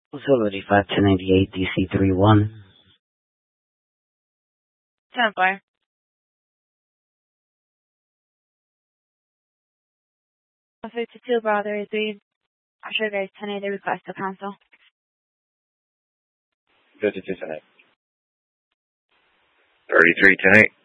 Facility 5298 DC31. 10-4. On 52 Brother 3. Asher Grace 10-8 request to cancel. 52 10-8. 33 10-8.